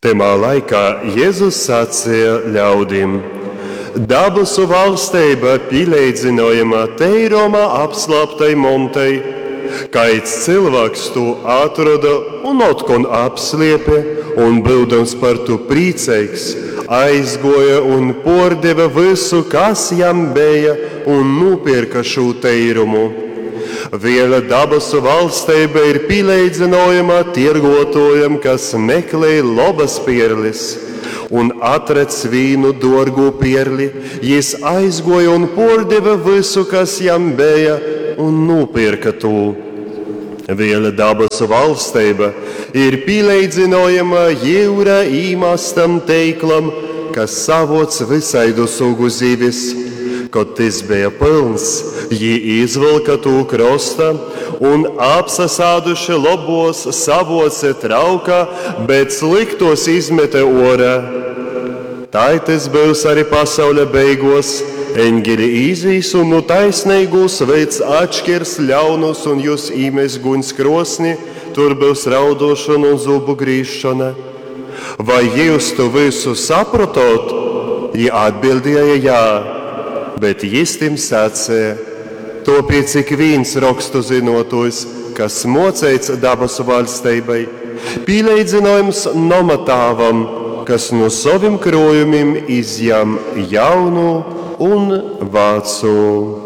Temā laikā Jēzus sacīja ļaudīm: Dabasu valstība pielīdzinojama teirumā apslāptai montei. Kaids cilvēks to atroda un otkon apsliepe, un būdams par to priecīgs, aizgoja un pordeva visu, kas jam bija, un nopirka šo teirumu. Viela dabasu valstība ir pielīdzinojama tirgotājam, kas meklē labas pierlis, un atradz vīnu dārgu pierli. Jis aizgoja un pordeva visu, kas jam bija, un nopirka to. Viela dabasu valstība ir pielīdzinojama jūrā īmastam teiklam, kas savoc visaidu sugu zivis. Kad tas bija pilns, jī izvilka to krosta un apsasāduši labos savoce trauka, bet sliktos izmete orā. Tā tas būs arī pasaules beigās. Eņģeļi izīs un no taisnīgos veids atšķirs ļaunus un jūs īmēs guņs krosni, tur būs raudošana un zubu grīšana. Vai jūs to visu saprotot? Ja atbildēja jā, bet jis tim sacīja: Tāpēc ik viens rakstu zinotojs, kas mocīts dabasu valstībai, pielīdzinājums nomatāvam, kas no saviem krojumiem izjam jaunu un vācu.